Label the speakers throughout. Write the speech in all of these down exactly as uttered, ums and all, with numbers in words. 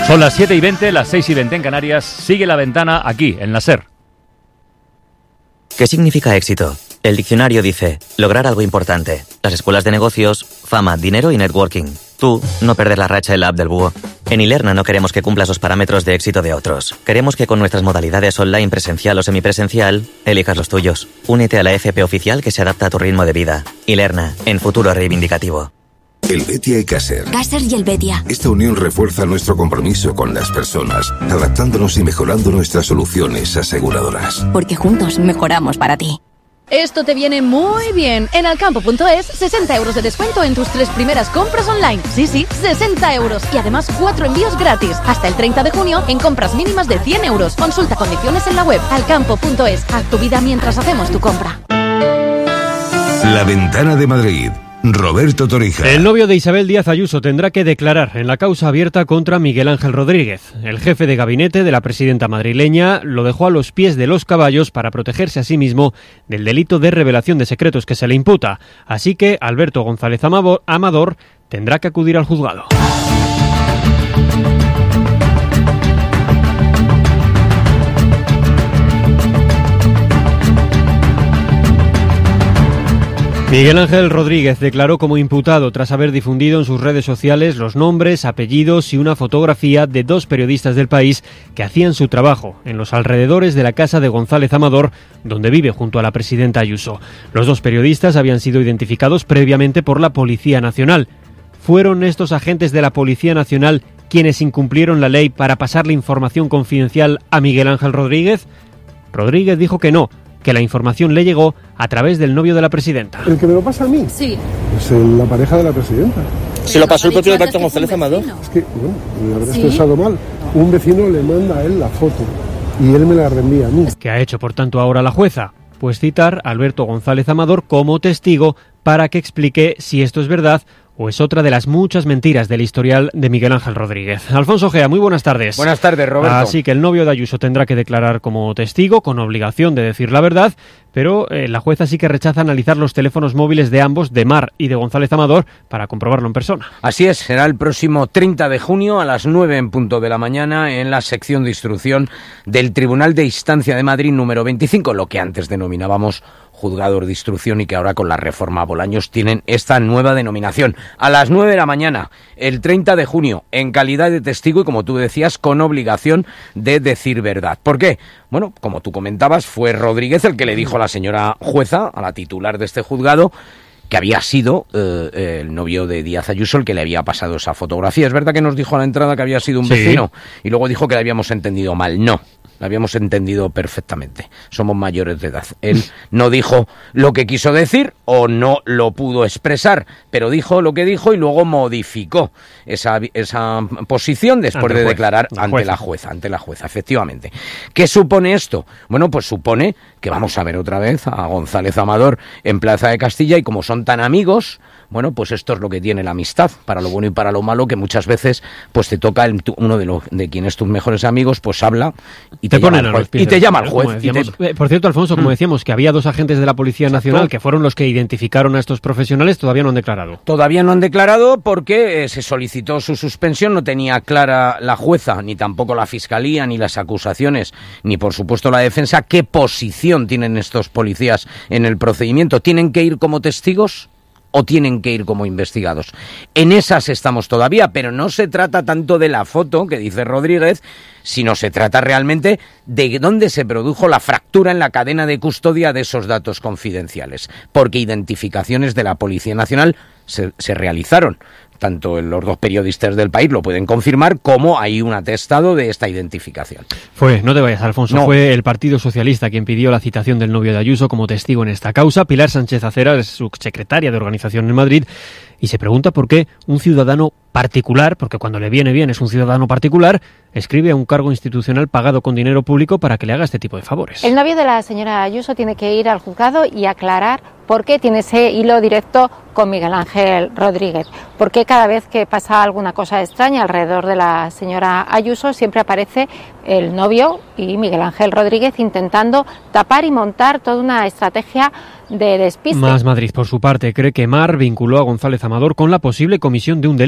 Speaker 1: Son las siete y veinte, las seis y veinte en Canarias. Sigue La Ventana aquí, en la SER.
Speaker 2: ¿Qué significa éxito? El diccionario dice, lograr algo importante. Las escuelas de negocios, fama, dinero y networking. Tú, no perder la racha en la app del búho. En Ilerna no queremos que cumplas los parámetros de éxito de otros. Queremos que con nuestras modalidades online, presencial o semipresencial, elijas los tuyos. Únete a la F P oficial que se adapta a tu ritmo de vida. Ilerna, en futuro reivindicativo.
Speaker 3: El Betia y Caser.
Speaker 4: Caser y el Betia.
Speaker 3: Esta unión refuerza nuestro compromiso con las personas, adaptándonos y mejorando nuestras soluciones aseguradoras.
Speaker 4: Porque juntos mejoramos para ti.
Speaker 5: Esto te viene muy bien. En alcampo punto es, sesenta euros de descuento en tus tres primeras compras online. Sí, sí, sesenta euros. Y además cuatro envíos gratis. Hasta el treinta de junio en compras mínimas de cien euros. Consulta condiciones en la web alcampo punto es. Haz tu vida mientras hacemos tu compra.
Speaker 3: La Ventana de Madrid. Roberto Torija.
Speaker 6: El novio de Isabel Díaz Ayuso tendrá que declarar en la causa abierta contra Miguel Ángel Rodríguez. El jefe de gabinete de la presidenta madrileña lo dejó a los pies de los caballos para protegerse a sí mismo del delito de revelación de secretos que se le imputa. Así que Alberto González Amador tendrá que acudir al juzgado. Miguel Ángel Rodríguez declaró como imputado tras haber difundido en sus redes sociales los nombres, apellidos y una fotografía de dos periodistas del país que hacían su trabajo en los alrededores de la casa de González Amador, donde vive junto a la presidenta Ayuso. Los dos periodistas habían sido identificados previamente por la Policía Nacional. ¿Fueron estos agentes de la Policía Nacional quienes incumplieron la ley para pasarle información confidencial a Miguel Ángel Rodríguez? Rodríguez dijo que no, que la información le llegó a través del novio de la presidenta.
Speaker 7: ¿El que me lo pasa a mí?
Speaker 5: Sí.
Speaker 7: Es el, la pareja de la presidenta.
Speaker 8: ¿Se lo pasó el propio Alberto González Amador?
Speaker 7: Es que, bueno, me habré expresado mal. Un vecino le manda a él la foto y él me la reenvía a mí.
Speaker 6: ¿Qué ha hecho, por tanto, ahora la jueza? Pues citar a Alberto González Amador como testigo para que explique si esto es verdad o es otra de las muchas mentiras del historial de Miguel Ángel Rodríguez. Alfonso Gea, muy buenas tardes.
Speaker 9: Buenas tardes, Roberto.
Speaker 6: Así que el novio de Ayuso tendrá que declarar como testigo, con obligación de decir la verdad, pero eh, la jueza sí que rechaza analizar los teléfonos móviles de ambos, de Mar y de González Amador, para comprobarlo en persona.
Speaker 9: Así es, será el próximo treinta de junio a las nueve en punto de la mañana en la sección de instrucción del Tribunal de Instancia de Madrid número veinticinco, lo que antes denominábamos juzgados de instrucción y que ahora con la reforma Bolaños tienen esta nueva denominación. A las nueve de la mañana, el treinta de junio, en calidad de testigo y, como tú decías, con obligación de decir verdad. ¿Por qué? Bueno, como tú comentabas, fue Rodríguez el que le dijo a la señora jueza, a la titular de este juzgado, que había sido eh, el novio de Díaz Ayuso el que le había pasado esa fotografía. Es verdad que nos dijo a la entrada que había sido un
Speaker 6: sí.
Speaker 9: vecino y luego dijo que le habíamos entendido mal. No. Lo habíamos entendido perfectamente. Somos mayores de edad. Él no dijo lo que quiso decir o no lo pudo expresar, pero dijo lo que dijo y luego modificó esa, esa posición después ante de juez, declarar la ante jueza. la jueza, ante la jueza, efectivamente. ¿Qué supone esto? Bueno, pues supone que vamos a ver otra vez a González Amador en Plaza de Castilla y como son tan amigos, bueno, pues esto es lo que tiene la amistad, para lo bueno y para lo malo, que muchas veces pues te toca el, uno de, lo, de quienes tus mejores amigos pues habla y te, te, ponen juez, y te llama al juez.
Speaker 6: Decíamos,
Speaker 9: te...
Speaker 6: Por cierto, Alfonso, como decíamos, que había dos agentes de la Policía Nacional Exacto. que fueron los que identificaron a estos profesionales, todavía no han declarado.
Speaker 9: Todavía no han declarado porque eh, se solicitó su suspensión, no tenía clara la jueza, ni tampoco la Fiscalía, ni las acusaciones, ni por supuesto la defensa, qué posición tienen estos policías en el procedimiento. ¿Tienen que ir como testigos o tienen que ir como investigados? En esas estamos todavía, pero no se trata tanto de la foto que dice Rodríguez, sino se trata realmente de dónde se produjo la fractura en la cadena de custodia de esos datos confidenciales, porque identificaciones de la Policía Nacional se, se realizaron. Tanto los dos periodistas del país lo pueden confirmar, como hay un atestado de esta identificación.
Speaker 6: Fue, no te vayas, Alfonso, no. fue el Partido Socialista quien pidió la citación del novio de Ayuso como testigo en esta causa. Pilar Sánchez Acera es subsecretaria de Organización en Madrid y se pregunta por qué un ciudadano particular, porque cuando le viene bien es un ciudadano particular, escribe a un cargo institucional pagado con dinero público para que le haga este tipo de favores.
Speaker 10: El novio de la señora Ayuso tiene que ir al juzgado y aclarar por qué tiene ese hilo directo con Miguel Ángel Rodríguez. ¿Por qué cada vez que pasa alguna cosa extraña alrededor de la señora Ayuso siempre aparece el novio y Miguel Ángel Rodríguez intentando tapar y montar toda una estrategia de despiste?
Speaker 6: Más Madrid, por su parte, cree que Mar vinculó a González Amador con la posible comisión de un delito.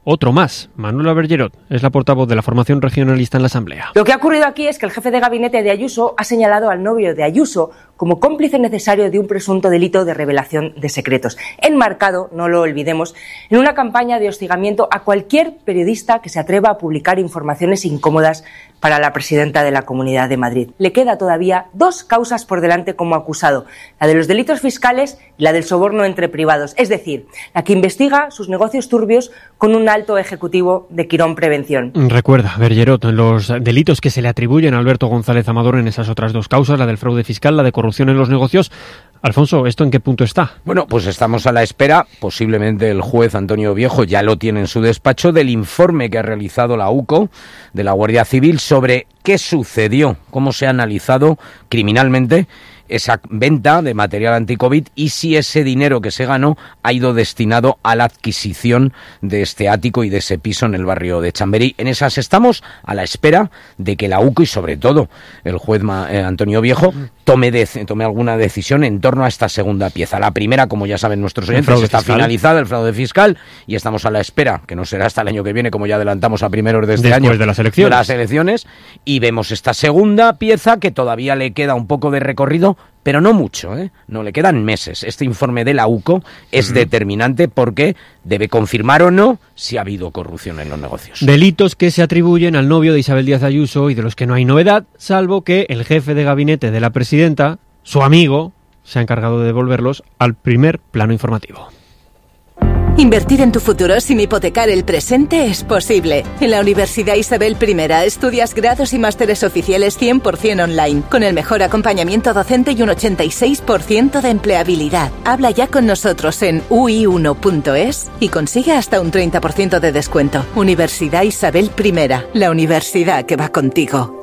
Speaker 6: otro más. Manuela Bergerot es la portavoz de la formación regionalista en la Asamblea.
Speaker 11: Lo que ha ocurrido aquí es que el jefe de gabinete de Ayuso ha señalado al novio de Ayuso como cómplice necesario de un presunto delito de revelación de secretos, enmarcado, no lo olvidemos, en una campaña de hostigamiento a cualquier periodista que se atreva a publicar informaciones incómodas para la presidenta de la Comunidad de Madrid. Le queda todavía dos causas por delante como acusado, la de los delitos fiscales y la del soborno entre privados, es decir, la que investiga sus negocios turbios con un alto ejecutivo de Quirón Prevención.
Speaker 6: Recuerda, Bergerot, los delitos que se le atribuyen a Alberto González Amador en esas otras dos causas, la del fraude fiscal, la de corrupción en los negocios. Alfonso, ¿esto en qué punto está?
Speaker 9: Bueno, pues estamos a la espera, posiblemente el juez Antonio Viejo ya lo tiene en su despacho, del informe que ha realizado la U C O de la Guardia Civil sobre qué sucedió, cómo se ha analizado criminalmente esa venta de material anticovid y si ese dinero que se ganó ha ido destinado a la adquisición de este ático y de ese piso en el barrio de Chamberí. En esas estamos a la espera de que la U C O y sobre todo el juez eh, Antonio Viejo tome, de, tome alguna decisión en torno a esta segunda pieza. La primera, como ya saben nuestros oyentes, está fiscal. finalizada, el fraude fiscal, y estamos a la espera, que no será hasta el año que viene, como ya adelantamos a primeros de este
Speaker 6: Después
Speaker 9: año,
Speaker 6: de las elecciones.
Speaker 9: de las elecciones, y vemos esta segunda pieza que todavía le queda un poco de recorrido, pero no mucho, ¿eh? No le quedan meses. Este informe de la U C O es uh-huh. determinante porque debe confirmar o no si ha habido corrupción en los negocios.
Speaker 6: Delitos que se atribuyen al novio de Isabel Díaz Ayuso y de los que no hay novedad, salvo que el jefe de gabinete de la presidenta, su amigo, se ha encargado de devolverlos al primer plano informativo.
Speaker 12: Invertir en tu futuro sin hipotecar el presente es posible. En la Universidad Isabel I estudias grados y másteres oficiales cien por ciento online, con el mejor acompañamiento docente y un ochenta y seis por ciento de empleabilidad. Habla ya con nosotros en u i uno punto es y consigue hasta un treinta por ciento de descuento. Universidad Isabel I, la universidad que va contigo.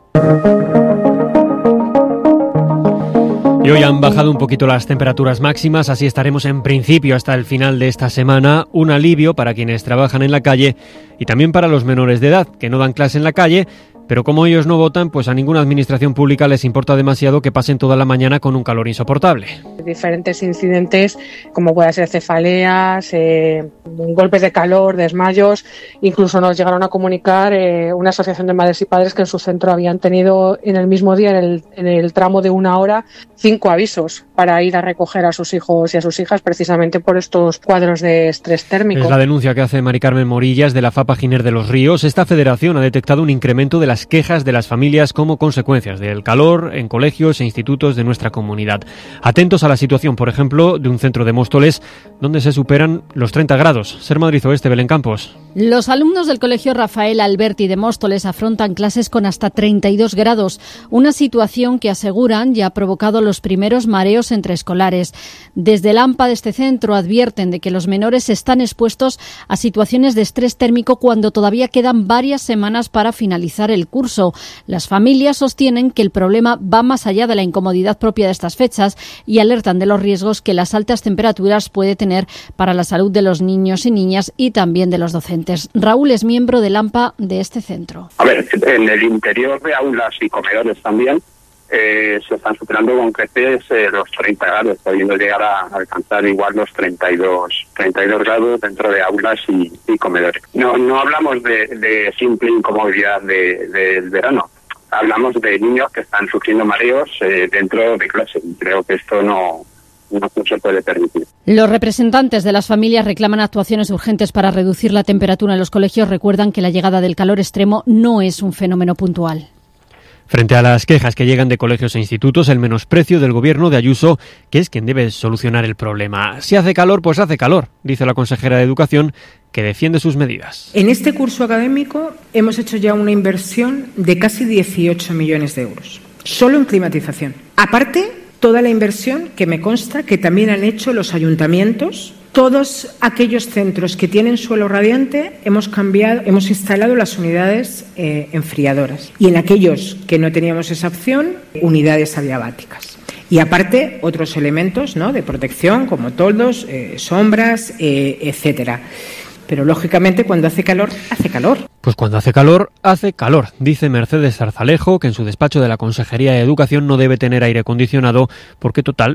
Speaker 6: Y hoy han bajado un poquito las temperaturas máximas, así estaremos en principio hasta el final de esta semana. Un alivio para quienes trabajan en la calle y también para los menores de edad, que no dan clase en la calle, pero como ellos no votan, pues a ninguna administración pública les importa demasiado que pasen toda la mañana con un calor insoportable.
Speaker 13: Diferentes incidentes, como pueden ser cefaleas, eh, golpes de calor, desmayos, incluso nos llegaron a comunicar eh, una asociación de madres y padres que en su centro habían tenido en el mismo día, en el, en el tramo de una hora, cinco avisos para ir a recoger a sus hijos y a sus hijas precisamente por estos cuadros de estrés térmico.
Speaker 6: Es la denuncia que hace Mari Carmen Morillas de la FAPA Giner de los Ríos. Esta federación ha detectado un incremento de las quejas de las familias como consecuencias del calor en colegios e institutos de nuestra comunidad. Atentos a la situación, por ejemplo, de un centro de Móstoles donde se superan los treinta grados. Ser Madrid Oeste, Belén Campos.
Speaker 5: Los alumnos del Colegio Rafael Alberti de Móstoles afrontan clases con hasta treinta y dos grados, una situación que aseguran ya ha provocado los primeros mareos entre escolares. Desde el AMPA de este centro advierten de que los menores están expuestos a situaciones de estrés térmico cuando todavía quedan varias semanas para finalizar el curso. Las familias sostienen que el problema va más allá de la incomodidad propia de estas fechas y alertan de los riesgos que las altas temperaturas puede tener para la salud de los niños y niñas y también de los docentes. Raúl es miembro del AMPA de este centro.
Speaker 14: A ver, en el interior de aulas y comedores también eh, se están superando con creces eh, los treinta grados, pudiendo llegar a alcanzar igual los treinta y dos grados dentro de aulas y, y comedores. No no hablamos de, de simple incomodidad del de, de verano. Hablamos de niños que están sufriendo mareos eh, dentro de clase. Creo que esto no, no se puede permitir.
Speaker 5: Los representantes de las familias reclaman actuaciones urgentes para reducir la temperatura en los colegios. Recuerdan que la llegada del calor extremo no es un fenómeno puntual.
Speaker 6: Frente a las quejas que llegan de colegios e institutos, el menosprecio del gobierno de Ayuso, que es quien debe solucionar el problema. Si hace calor, pues hace calor, dice la consejera de Educación, que defiende sus medidas.
Speaker 15: En este curso académico hemos hecho ya una inversión de casi dieciocho millones de euros, solo en climatización. Aparte, toda la inversión que me consta que también han hecho los ayuntamientos. Todos aquellos centros que tienen suelo radiante hemos cambiado, hemos instalado las unidades eh, enfriadoras y en aquellos que no teníamos esa opción, unidades adiabáticas. Y aparte otros elementos, ¿no?, de protección como toldos, eh, sombras, eh, etcétera. Pero lógicamente cuando hace calor, hace calor.
Speaker 6: Pues cuando hace calor, hace calor, dice Mercedes Zarzalejo, que en su despacho de la Consejería de Educación no debe tener aire acondicionado porque total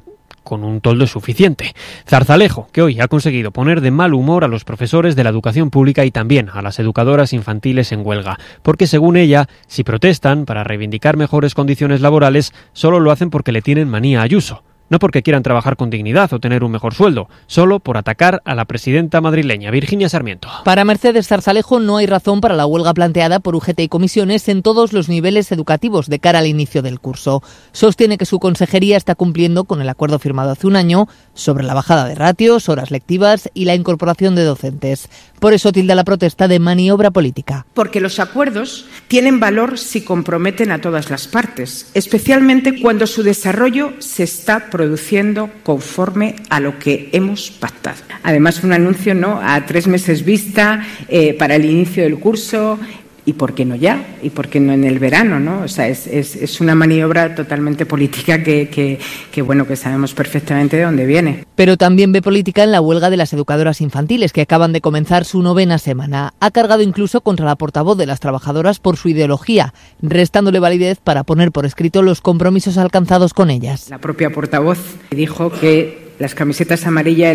Speaker 6: con un toldo suficiente. Zarzalejo, que hoy ha conseguido poner de mal humor a los profesores de la educación pública y también a las educadoras infantiles en huelga, porque según ella, si protestan para reivindicar mejores condiciones laborales, solo lo hacen porque le tienen manía a Ayuso. No porque quieran trabajar con dignidad o tener un mejor sueldo, solo por atacar a la presidenta madrileña, Virginia Sarmiento.
Speaker 16: Para Mercedes Zarzalejo no hay razón para la huelga planteada por U G T y comisiones en todos los niveles educativos de cara al inicio del curso. Sostiene que su consejería está cumpliendo con el acuerdo firmado hace un año sobre la bajada de ratios, horas lectivas y la incorporación de docentes. Por eso tilda la protesta de maniobra política.
Speaker 15: Porque los acuerdos tienen valor si comprometen a todas las partes, especialmente cuando su desarrollo se está produciendo conforme a lo que hemos pactado. Además, un anuncio, ¿no?, a tres meses vista eh, para el inicio del curso. ¿Y por qué no ya? ¿Y por qué no en el verano? ¿No? O sea, es, es, es una maniobra totalmente política que, que, que, bueno, que sabemos perfectamente de dónde viene.
Speaker 16: Pero también ve política en la huelga de las educadoras infantiles, que acaban de comenzar su novena semana. Ha cargado incluso contra la portavoz de las trabajadoras por su ideología, restándole validez para poner por escrito los compromisos alcanzados con ellas.
Speaker 15: La propia portavoz dijo que las camisetas amarillas